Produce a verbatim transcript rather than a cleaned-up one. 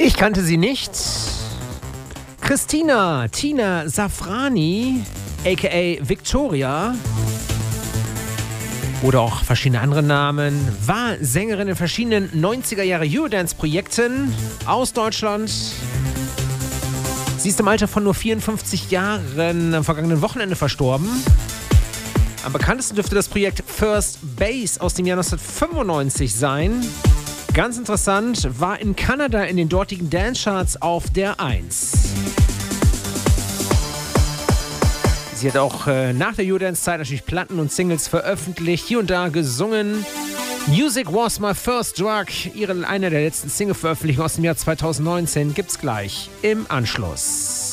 Ich kannte sie nicht. Christina Tina Safrani, aka Victoria, oder auch verschiedene andere Namen, war Sängerin in verschiedenen neunziger Jahre Eurodance-Projekten aus Deutschland. Sie ist im Alter von nur vierundfünfzig Jahren am vergangenen Wochenende verstorben. Am bekanntesten dürfte das Projekt First Base aus dem Jahr neunzehnhundertfünfundneunzig sein. Ganz interessant, war in Kanada in den dortigen Dance-Charts auf der eins. Sie hat auch äh, nach der Eurodance-Zeit natürlich Platten und Singles veröffentlicht, hier und da gesungen. Music Was My First Drug, ihre, eine der letzten Single-Veröffentlichungen aus dem Jahr zweitausendneunzehn, gibt's gleich im Anschluss.